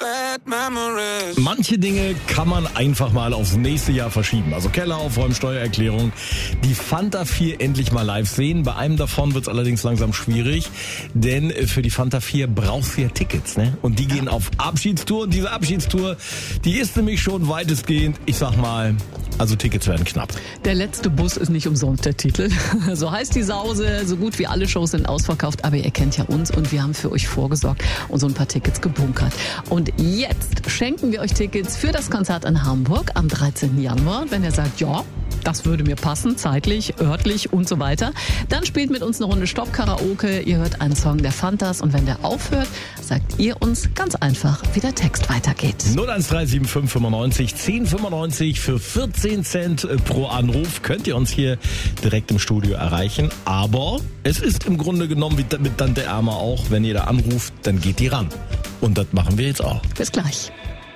Manche Dinge kann man einfach mal aufs nächste Jahr verschieben. Also Keller aufräumen, Steuererklärung, die Fanta 4 endlich mal live sehen. Bei einem davon wird es allerdings langsam schwierig, denn für die Fanta 4 brauchst du ja Tickets, ne? Und die gehen auf Abschiedstour. Und diese Abschiedstour, die ist nämlich schon weitestgehend, ich sag mal, also Tickets werden knapp. Der letzte Bus ist nicht umsonst der Titel. So heißt die Sause. So gut wie alle Shows sind ausverkauft, aber ihr kennt ja uns und wir haben für euch vorgesorgt und so ein paar Tickets gebunkert. Und jetzt schenken wir euch Tickets für das Konzert in Hamburg am 13. Januar. Wenn ihr sagt, ja, das würde mir passen, zeitlich, örtlich und so weiter, dann spielt mit uns eine Runde Stopp-Karaoke. Ihr hört einen Song der Fantas und wenn der aufhört, sagt ihr uns ganz einfach, wie der Text weitergeht. 01375 95 1095 für 14 Cent pro Anruf könnt ihr uns hier direkt im Studio erreichen. Aber es ist im Grunde genommen wie mit Tante Erma auch, wenn ihr da anruft, dann geht die ran. Und das machen wir jetzt auch. Bis gleich.